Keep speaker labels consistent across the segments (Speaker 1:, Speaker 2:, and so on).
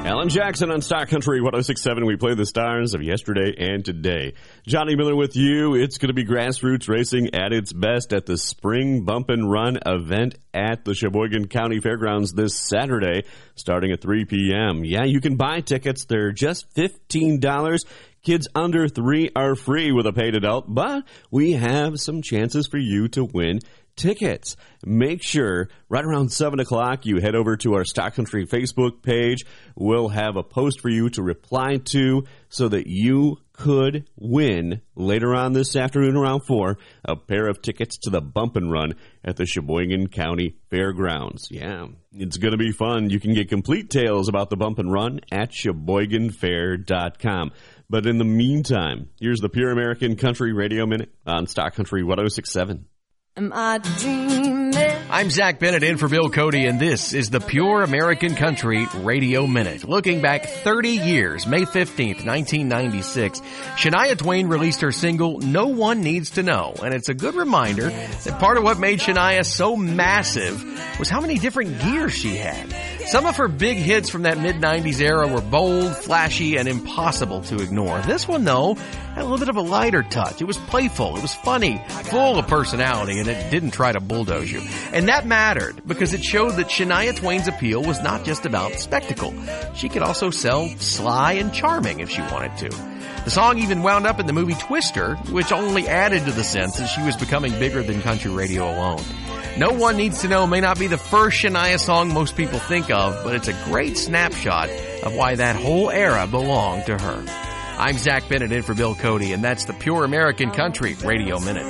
Speaker 1: Alan Jackson on Star Country 106.7. We play the stars of yesterday and today. Johnny Miller with you. It's going to be grassroots racing at its best at the Spring Bump and Run event at the Sheboygan County Fairgrounds this Saturday, starting at 3 p.m. Yeah, you can buy tickets. They're just $15. Kids under 3 are free with a paid adult, but we have some chances for you to win tickets. Make sure right around 7 o'clock you head over to our Stock Country Facebook page. We'll have a post for you to reply to so that you could win later on this afternoon around 4 a pair of tickets to the Bump and Run at the Sheboygan County Fairgrounds. Yeah, it's going to be fun. You can get complete tales about the Bump and Run at SheboyganFair.com. But in the meantime, here's the Pure American Country Radio Minute on Stock Country 106.7.
Speaker 2: Am I dreaming?
Speaker 3: I'm Zach Bennett in for Bill Cody, and this is the Pure American Country Radio Minute. Looking back 30 years, May 15th, 1996, Shania Twain released her single, No One Needs to Know. And it's a good reminder that part of what made Shania so massive was how many different gears she had. Some of her big hits from that mid-90s era were bold, flashy, and impossible to ignore. This one, though, had a little bit of a lighter touch. It was playful, it was funny, full of personality, and it didn't try to bulldoze you. And that mattered because it showed that Shania Twain's appeal was not just about spectacle. She could also sell sly and charming if she wanted to. The song even wound up in the movie Twister, which only added to the sense that she was becoming bigger than country radio alone. No One Needs to Know may not be the first Shania song most people think of, but it's a great snapshot of why that whole era belonged to her. I'm Zach Bennett in for Bill Cody, and that's the Pure American Country Radio Minute.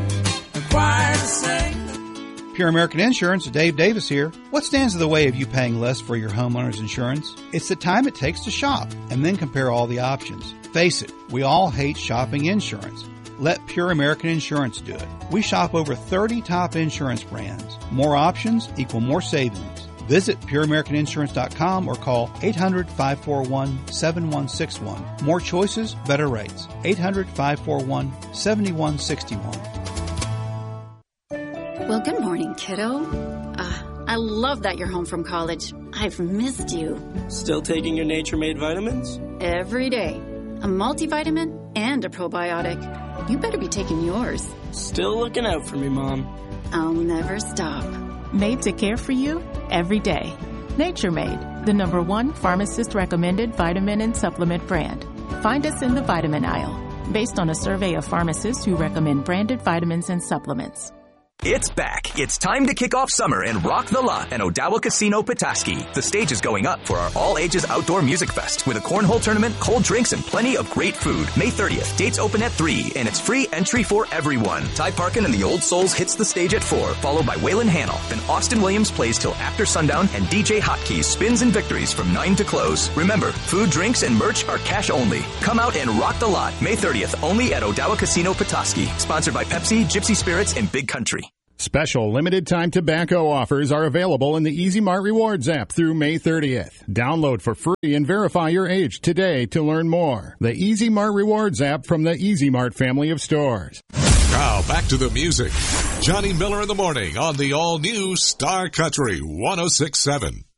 Speaker 4: Pure American Insurance, Dave Davis here. What stands in the way of you paying less for your homeowner's insurance? It's the time it takes to shop and then compare all the options. Face it, we all hate shopping insurance. Let Pure American Insurance do it. We shop over 30 top insurance brands. More options equal more savings. Visit pureamericaninsurance.com or call 800-541-7161. More choices, better rates. 800-541-7161.
Speaker 5: Well, good morning, kiddo. I love that you're home from college. I've missed you.
Speaker 6: Still taking your Nature Made vitamins?
Speaker 5: Every day. A multivitamin and a probiotic. You better be taking yours.
Speaker 6: Still looking out for me, Mom.
Speaker 5: I'll never stop.
Speaker 7: Made to care for you every day. Nature Made, the #1 pharmacist-recommended vitamin and supplement brand. Find us in the vitamin aisle, based on a survey of pharmacists who recommend branded vitamins and supplements.
Speaker 8: It's back. It's time to kick off summer and rock the lot at Odawa Casino Petoskey. The stage is going up for our all-ages outdoor music fest with a cornhole tournament, cold drinks, and plenty of great food. May 30th, dates open at 3, and it's free entry for everyone. Ty Parkin and the Old Souls hits the stage at 4, followed by Waylon Hannell. Then Austin Williams plays till after sundown, and DJ Hotkeys spins and victories from 9 to close. Remember, food, drinks, and merch are cash only. Come out and rock the lot. May 30th, only at Odawa Casino Petoskey. Sponsored by Pepsi, Gypsy Spirits, and Big Country.
Speaker 9: Special limited-time tobacco offers are available in the Easy Mart Rewards app through May 30th. Download for free and verify your age today to learn more. The Easy Mart Rewards app from the Easy Mart family of stores.
Speaker 10: Now back to the music. Johnny Miller in the morning on the all-new Star Country 106.7.